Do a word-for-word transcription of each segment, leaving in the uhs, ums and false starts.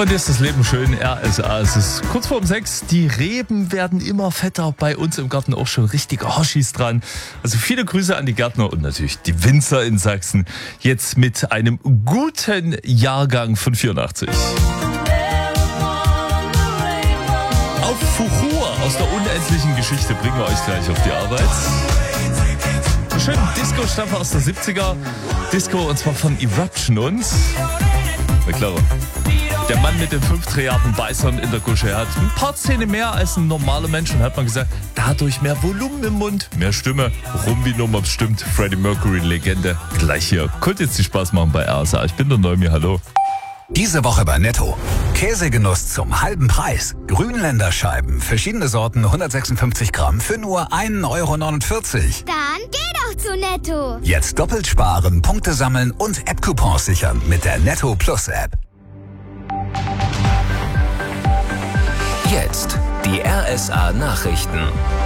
Freunde, ist das Leben schön. R S A, es ist kurz vor um sechs. Die Reben werden immer fetter. Bei uns im Garten auch schon richtige Hoschis dran. Also viele Grüße an die Gärtner und natürlich die Winzer in Sachsen. Jetzt mit einem guten Jahrgang von vierundachtzig. Auf Fuchur aus der unendlichen Geschichte bringen wir euch gleich auf die Arbeit. Schön Disco-Stampfer aus der siebziger. Disco und zwar von Eruption und... Na klar. Der Mann mit den fünf Trilliarden Beißern in der Gusche, er hat ein paar Zähne mehr als ein normaler Mensch und hat man gesagt, dadurch mehr Volumen im Mund, mehr Stimme. Rum wie Nummer bestimmt, Freddie Mercury, Legende. Gleich hier. Könnt jetzt die Spaß machen bei R S A. Ich bin der Neumi, hallo. Diese Woche bei Netto. Käsegenuss zum halben Preis. Grünländer Scheiben, verschiedene Sorten, hundertsechsundfünfzig Gramm für nur ein Euro neunundvierzig. Dann geh doch zu Netto. Jetzt doppelt sparen, Punkte sammeln und App-Coupons sichern mit der Netto Plus App. Jetzt die R S A Nachrichten.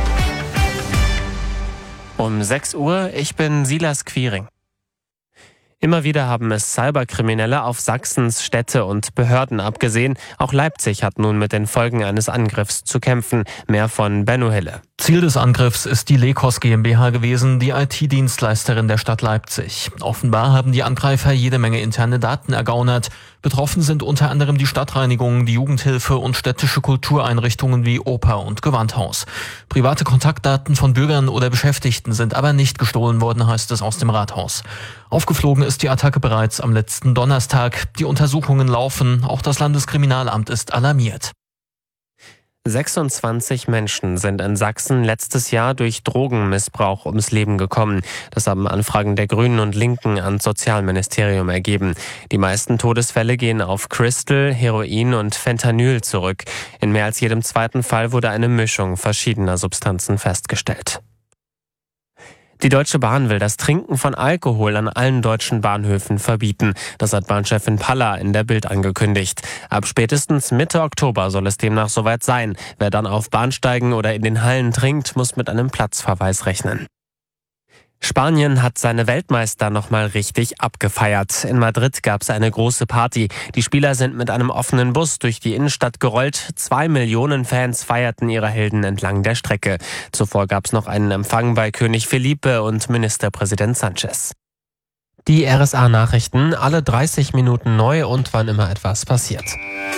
Um sechs Uhr, ich bin Silas Quiring. Immer wieder haben es Cyberkriminelle auf Sachsens Städte und Behörden abgesehen. Auch Leipzig hat nun mit den Folgen eines Angriffs zu kämpfen. Mehr von Benno Hille. Ziel des Angriffs ist die Lekos GmbH gewesen, die I T-Dienstleisterin der Stadt Leipzig. Offenbar haben die Angreifer jede Menge interne Daten ergaunert. Betroffen sind unter anderem die Stadtreinigung, die Jugendhilfe und städtische Kultureinrichtungen wie Oper und Gewandhaus. Private Kontaktdaten von Bürgern oder Beschäftigten sind aber nicht gestohlen worden, heißt es aus dem Rathaus. Aufgeflogen ist die Attacke bereits am letzten Donnerstag. Die Untersuchungen laufen, auch das Landeskriminalamt ist alarmiert. sechsundzwanzig Menschen sind in Sachsen letztes Jahr durch Drogenmissbrauch ums Leben gekommen. Das haben Anfragen der Grünen und Linken ans Sozialministerium ergeben. Die meisten Todesfälle gehen auf Crystal, Heroin und Fentanyl zurück. In mehr als jedem zweiten Fall wurde eine Mischung verschiedener Substanzen festgestellt. Die Deutsche Bahn will das Trinken von Alkohol an allen deutschen Bahnhöfen verbieten. Das hat Bahnchefin Palla in der Bild angekündigt. Ab spätestens Mitte Oktober soll es demnach soweit sein. Wer dann auf Bahnsteigen oder in den Hallen trinkt, muss mit einem Platzverweis rechnen. Spanien hat seine Weltmeister nochmal richtig abgefeiert. In Madrid gab es eine große Party. Die Spieler sind mit einem offenen Bus durch die Innenstadt gerollt. Zwei Millionen Fans feierten ihre Helden entlang der Strecke. Zuvor gab es noch einen Empfang bei König Felipe und Ministerpräsident Sanchez. Die R S A-Nachrichten, alle dreißig Minuten neu und wann immer etwas passiert.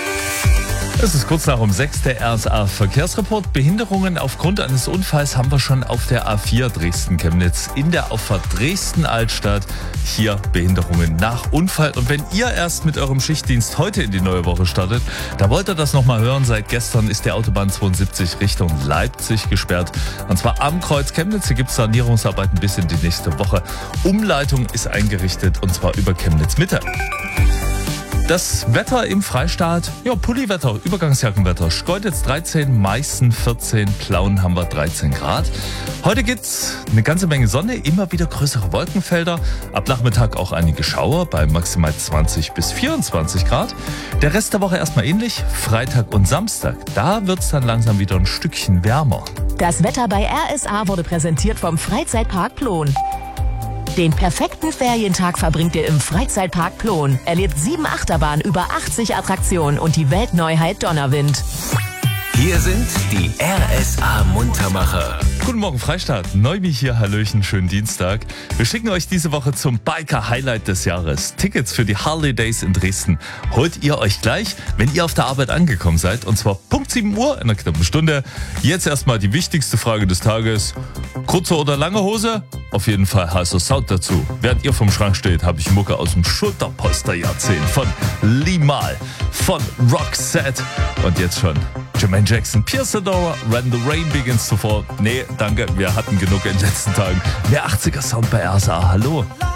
Es ist kurz nach um sechs, der R S A-Verkehrsreport. Behinderungen aufgrund eines Unfalls haben wir schon auf der A vier Dresden-Chemnitz in der Auffahrt Dresden-Altstadt. Hier Behinderungen nach Unfall. Und wenn ihr erst mit eurem Schichtdienst heute in die neue Woche startet, da wollt ihr das nochmal hören. Seit gestern ist die Autobahn zweiundsiebzig Richtung Leipzig gesperrt. Und zwar am Kreuz Chemnitz. Hier gibt es Sanierungsarbeiten bis in die nächste Woche. Umleitung ist eingerichtet und zwar über Chemnitz Mitte. Das Wetter im Freistaat, ja, Pulliwetter, Übergangsjackenwetter. Schkeuditz dreizehn, Meißen vierzehn, Plauen haben wir dreizehn Grad. Heute gibt's eine ganze Menge Sonne, immer wieder größere Wolkenfelder. Ab Nachmittag auch einige Schauer bei maximal zwanzig bis vierundzwanzig Grad. Der Rest der Woche erstmal ähnlich. Freitag und Samstag, da wird's dann langsam wieder ein Stückchen wärmer. Das Wetter bei R S A wurde präsentiert vom Freizeitpark Plon. Den perfekten Ferientag verbringt ihr im Freizeitpark Plon. Erlebt sieben Achterbahnen, über achtzig Attraktionen und die Weltneuheit Donnerwind. Hier sind die R S A-Muntermacher. Guten Morgen Freistaat, Neumi hier, Hallöchen, schönen Dienstag. Wir schicken euch diese Woche zum Biker-Highlight des Jahres. Tickets für die Harley Days in Dresden holt ihr euch gleich, wenn ihr auf der Arbeit angekommen seid. Und zwar Punkt sieben Uhr in einer knappen Stunde. Jetzt erstmal die wichtigste Frage des Tages. Kurze oder lange Hose? Auf jeden Fall heißer Sound dazu. Während ihr vom Schrank steht, habe ich Mucke aus dem Schulterpolster-Jahrzehnt von Limal, von Roxette und jetzt schon Jermaine Jackson, Pierce Adora, When the Rain Begins to Fall. Nee, danke, wir hatten genug in den letzten Tagen. Mehr achtziger Sound bei R S A. Hallo.